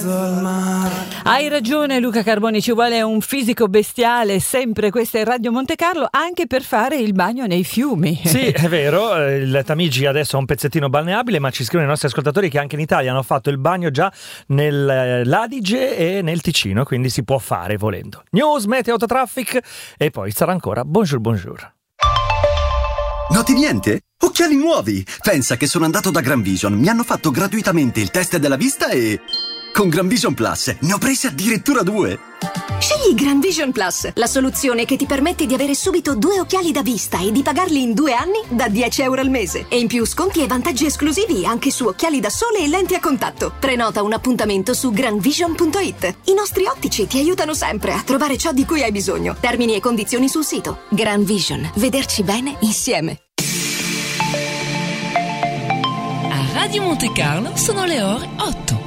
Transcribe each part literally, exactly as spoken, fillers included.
mezzo al mare. Hai ragione Luca Carboni, ci vuole un fisico bestiale sempre. Questa è Radio Monte Carlo, anche per fare il bagno nei fiumi. Sì, è vero, il Tamigi adesso ha un pezzettino balneabile, ma ci scrivono i nostri ascoltatori che anche in Italia hanno fatto il bagno già nell'Adige e nel Ticino, quindi si può fare volendo. News, meteo, autotraffic e poi sarà ancora bonjour bonjour. Noti niente? Occhiali nuovi! Pensa che sono andato da Gran Vision, mi hanno fatto gratuitamente il test della vista e... con Gran Vision Plus ne ho presi addirittura due! Scegli Gran Vision Plus, la soluzione che ti permette di avere subito due occhiali da vista e di pagarli in due anni da dieci euro al mese. E in più sconti e vantaggi esclusivi anche su occhiali da sole e lenti a contatto. Prenota un appuntamento su granvision punto it. I nostri ottici ti aiutano sempre a trovare ciò di cui hai bisogno. Termini e condizioni sul sito. Gran Vision. Vederci bene insieme. A Radio Monte Carlo sono le ore otto.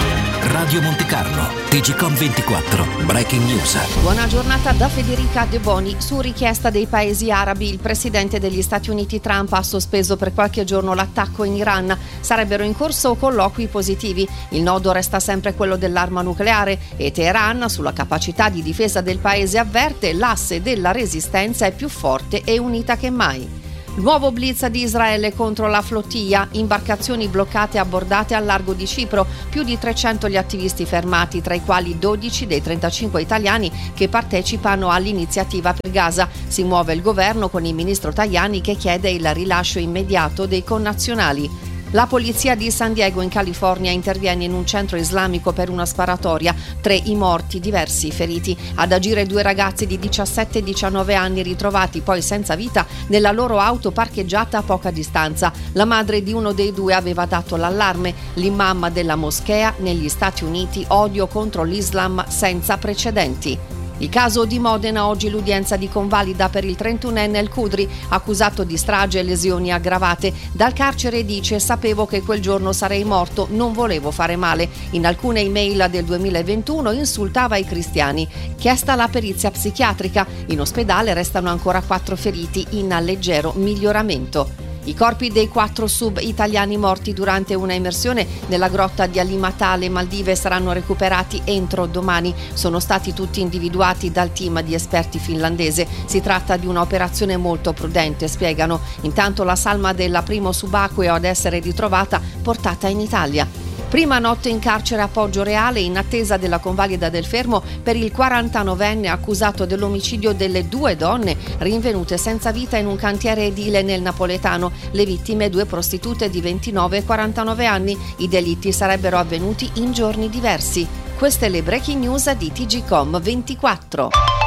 Radio Monte Carlo, T G Com ventiquattro, Breaking News. Buona giornata da Federica De Boni. Su richiesta dei paesi arabi, il presidente degli Stati Uniti Trump ha sospeso per qualche giorno l'attacco in Iran. Sarebbero in corso colloqui positivi. Il nodo resta sempre quello dell'arma nucleare e Teheran, sulla capacità di difesa del paese, avverte: l'asse della resistenza è più forte e unita che mai. Nuovo blitz di Israele contro la flottiglia, imbarcazioni bloccate e abbordate al largo di Cipro, più di trecento gli attivisti fermati, tra i quali dodici dei trentacinque italiani che partecipano all'iniziativa per Gaza. Si muove il governo con il ministro Tajani che chiede il rilascio immediato dei connazionali. La polizia di San Diego in California interviene in un centro islamico per una sparatoria, tre i morti, diversi i feriti. Ad agire due ragazzi di diciassette e diciannove anni ritrovati poi senza vita nella loro auto parcheggiata a poca distanza. La madre di uno dei due aveva dato l'allarme. L'imam della moschea negli Stati Uniti: odio contro l'Islam senza precedenti. Il caso di Modena, oggi l'udienza di convalida per il trentunenne El Kudri, accusato di strage e lesioni aggravate. Dal carcere dice: sapevo che quel giorno sarei morto, non volevo fare male. In alcune email del duemilaventuno insultava i cristiani. Chiesta la perizia psichiatrica. In ospedale restano ancora quattro feriti in leggero miglioramento. I corpi dei quattro sub italiani morti durante una immersione nella grotta di Alimatà alle Maldive saranno recuperati entro domani. Sono stati tutti individuati dal team di esperti finlandese. Si tratta di un'operazione molto prudente, spiegano. Intanto la salma della primo subacqueo ad essere ritrovata portata in Italia. Prima notte in carcere a Poggioreale in attesa della convalida del fermo per il quarantanovenne accusato dell'omicidio delle due donne rinvenute senza vita in un cantiere edile nel napoletano. Le vittime, due prostitute di ventinove e quarantanove anni. I delitti sarebbero avvenuti in giorni diversi. Queste le breaking news di T G Com ventiquattro.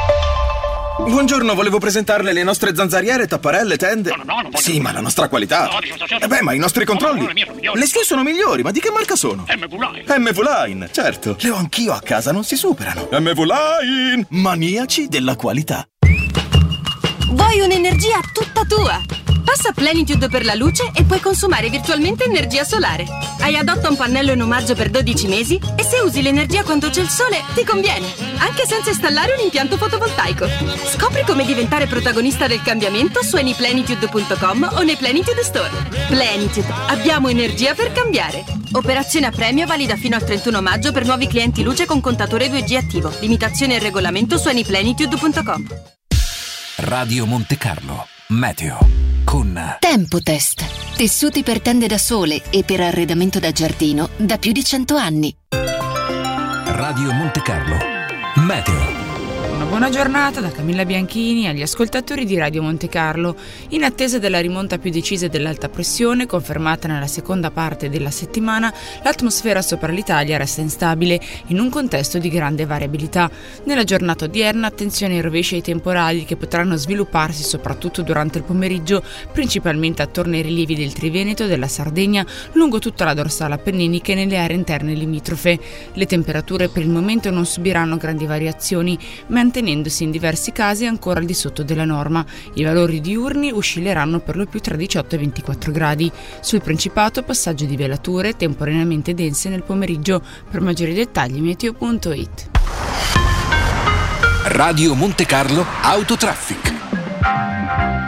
Buongiorno, volevo presentarle le nostre zanzariere, tapparelle, tende. No, no, no, non voglio. Sì, ma la nostra qualità. No, dice, Eh beh, ma i nostri controlli. No, no, le mie sono migliori. Le sue sono migliori, ma di che marca sono? M V Line. M V Line, certo. Le ho anch'io a casa, non si superano. M V Line, maniaci della qualità. Vuoi un'energia tutta tua? Passa a Plenitude per la luce e puoi consumare virtualmente energia solare. Hai adotta un pannello in omaggio per dodici mesi e se usi l'energia quando c'è il sole ti conviene, anche senza installare un impianto fotovoltaico. Scopri come diventare protagonista del cambiamento su anyplenitude punto com o nei Plenitude Store. Plenitude, abbiamo energia per cambiare. Operazione a premio valida fino al trentuno maggio per nuovi clienti luce con contatore due G attivo. Limitazione e regolamento su anyplenitude punto com. Radio Monte Carlo, meteo. Con Tempotest, tessuti per tende da sole e per arredamento da giardino da più di cento anni. Radio Monte Carlo, meteo. Una buona giornata da Camilla Bianchini agli ascoltatori di Radio Monte Carlo. In attesa della rimonta più decisa dell'alta pressione, confermata nella seconda parte della settimana, l'atmosfera sopra l'Italia resta instabile in un contesto di grande variabilità. Nella giornata odierna, attenzione ai rovesci e ai temporali che potranno svilupparsi soprattutto durante il pomeriggio, principalmente attorno ai rilievi del Triveneto e della Sardegna, lungo tutta la dorsale appenninica e nelle aree interne limitrofe. Le temperature per il momento non subiranno grandi variazioni, mantenendosi in diversi casi ancora al di sotto della norma. I valori diurni oscilleranno per lo più tra diciotto e ventiquattro gradi. Sul Principato passaggio di velature temporaneamente dense nel pomeriggio. Per maggiori dettagli meteo punto it. Radio Monte Carlo Autotraffic.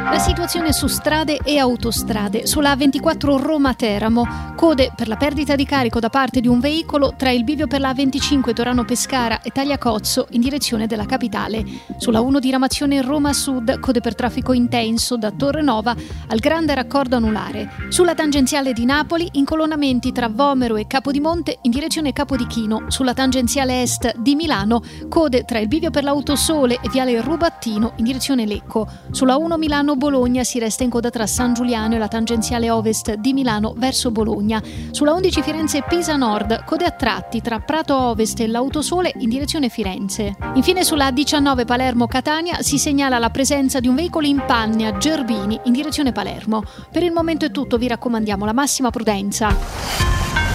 La situazione su strade e autostrade. Sulla A ventiquattro Roma-Teramo, code per la perdita di carico da parte di un veicolo tra il bivio per la A venticinque Torano-Pescara e Tagliacozzo in direzione della capitale. Sulla uno diramazione Roma-Sud, code per traffico intenso da Torrenova al grande raccordo anulare. Sulla tangenziale di Napoli, incolonnamenti tra Vomero e Capodimonte in direzione Capodichino. Sulla tangenziale est di Milano, code tra il bivio per l'Autosole e viale Rubattino in direzione Lecco. Sulla uno Milano-Bologna si resta in coda tra San Giuliano e la tangenziale ovest di Milano verso Bologna. Sulla undici Firenze-Pisa Nord, code a tratti tra Prato Ovest e l'Autosole in direzione Firenze. Infine sulla A diciannove Palermo-Catania si segnala la presenza di un veicolo in panne a Gerbini in direzione Palermo. Per il momento è tutto, vi raccomandiamo la massima prudenza.